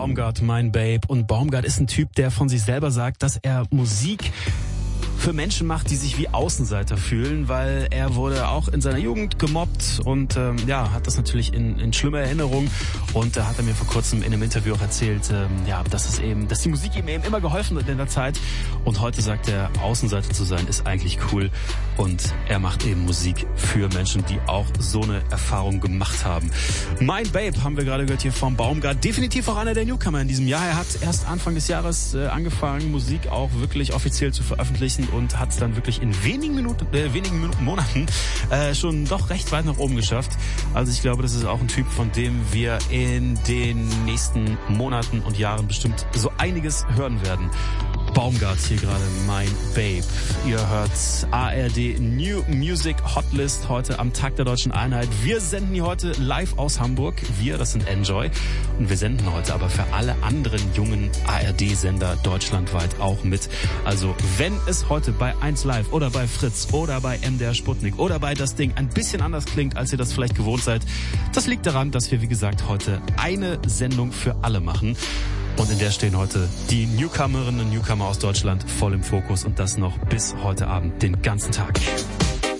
Baumgart, mein Babe. Und Baumgart ist ein Typ, der von sich selber sagt, dass er Musik für Menschen macht, die sich wie Außenseiter fühlen, weil er wurde auch in seiner Jugend gemobbt und hat das natürlich in schlimmer Erinnerung. Und da hat er mir vor kurzem in einem Interview auch erzählt, dass die Musik ihm eben immer geholfen hat in der Zeit. Und heute sagt er, Außenseiter zu sein ist eigentlich cool. Und er macht eben Musik für Menschen, die auch so eine Erfahrung gemacht haben. Mein Babe haben wir gerade gehört hier vom Baumgart. Definitiv auch einer der Newcomer in diesem Jahr. Er hat erst Anfang des Jahres angefangen, Musik auch wirklich offiziell zu veröffentlichen und hat es dann wirklich in wenigen Monaten schon doch recht weit nach oben geschafft. Also ich glaube, das ist auch ein Typ, von dem wir in den nächsten Monaten und Jahren bestimmt so einiges hören werden. Baumgart hier gerade, mein Babe. Ihr hört ARD New Music Hotlist heute am Tag der Deutschen Einheit. Wir senden hier heute live aus Hamburg. Wir, das sind Enjoy. Und wir senden heute aber für alle anderen jungen ARD-Sender deutschlandweit auch mit. Also wenn es heute bei 1 Live oder bei Fritz oder bei MDR Sputnik oder bei Das Ding ein bisschen anders klingt, als ihr das vielleicht gewohnt seid, das liegt daran, dass wir, wie gesagt, heute eine Sendung für alle machen. Und in der stehen heute die Newcomerinnen und Newcomer aus Deutschland voll im Fokus und das noch bis heute Abend, den ganzen Tag.